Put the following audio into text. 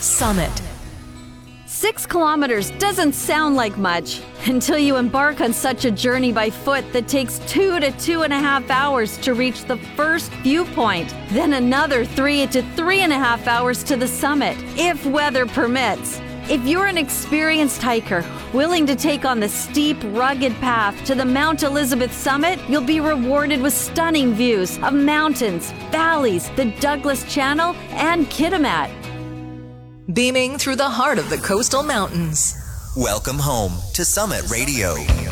Summit. 6 kilometers doesn't sound like much until you embark on such a journey by foot that takes 2 to 2.5 hours to reach the first viewpoint, then another 3 to 3.5 hours to the summit, if weather permits. If you're an experienced hiker willing to take on the steep, rugged path to the Mount Elizabeth summit, you'll be rewarded with stunning views of mountains, valleys, the Douglas Channel, and Kitimat. Beaming through the heart of the coastal mountains. Welcome home to Summit Radio.